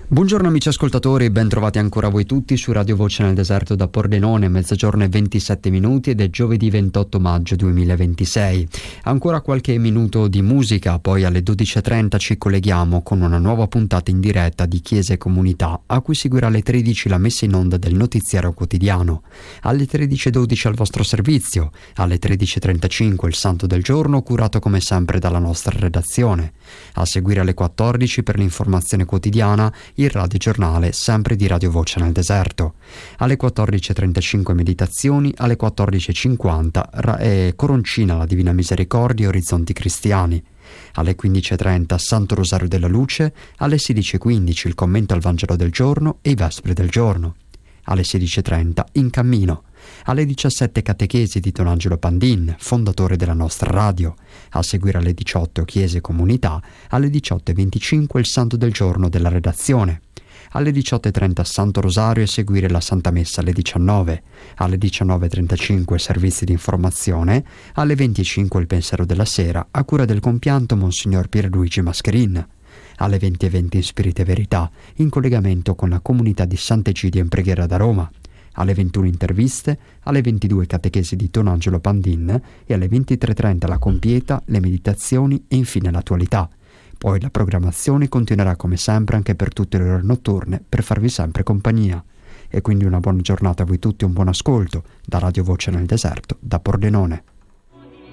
Buongiorno amici ascoltatori, ben trovati ancora voi tutti su Radio Voce nel Deserto da Pordenone, mezzogiorno e 27 minuti ed è giovedì 28 maggio 2026. Ancora qualche minuto di musica, poi alle 12.30 ci colleghiamo con una nuova puntata in diretta di Chiesa e Comunità, a cui seguirà alle 13 la messa in onda del notiziario quotidiano. Alle 13.12 al vostro servizio, alle 13.35 il Santo del Giorno, curato come sempre dalla nostra redazione. A seguire alle 14 per l'informazione quotidiana il radiogiornale sempre di Radio Voce nel Deserto. Alle 14.35 meditazioni, alle 14.50 Coroncina, la Divina Misericordia e Orizzonti Cristiani. Alle 15.30 Santo Rosario della Luce, alle 16.15 il commento al Vangelo del giorno e i Vespri del giorno. Alle 16.30 In Cammino. Alle 17 catechesi di Don Angelo Pandin, fondatore della nostra radio. A seguire alle 18 Chiesa e Comunità, alle 18.25 il Santo del Giorno della redazione. Alle 18.30 Santo Rosario e seguire la Santa Messa alle 19. Alle 19.35 servizi di informazione. Alle 25 il Pensiero della Sera a cura del compianto Monsignor Pierluigi Mascherin. Alle 20.20 in Spirito e Verità, in collegamento con la comunità di Sant'Egidio in preghiera da Roma. Alle 21 interviste, alle 22 catechesi di Don Angelo Pandin e alle 23.30 la compieta, le meditazioni e infine l'attualità. Poi la programmazione continuerà come sempre anche per tutte le ore notturne per farvi sempre compagnia. E quindi una buona giornata a voi tutti, un buon ascolto da Radio Voce nel Deserto, da Pordenone.